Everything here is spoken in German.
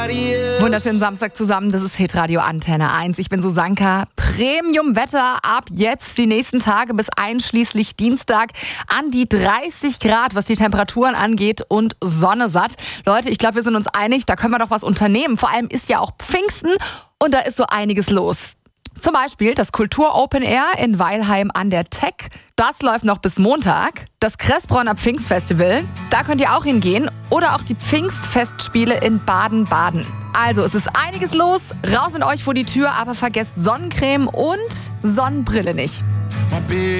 Wunderschönen Samstag zusammen, das ist Hitradio Antenne 1. Ich bin Susanka. Premium-Wetter ab jetzt die nächsten Tage bis einschließlich Dienstag an die 30 Grad, was die Temperaturen angeht und Sonne satt. Leute, ich glaube, wir sind uns einig, da können wir doch was unternehmen. Vor allem ist ja auch Pfingsten und da ist so einiges los. Zum Beispiel das Kultur Open Air in Weilheim an der Tech. Das läuft noch bis Montag. Das Kressbronner Pfingstfestival, da könnt ihr auch hingehen. Oder auch die Pfingstfestspiele in Baden-Baden. Also es ist einiges los. Raus mit euch vor die Tür, aber vergesst Sonnencreme und Sonnenbrille nicht.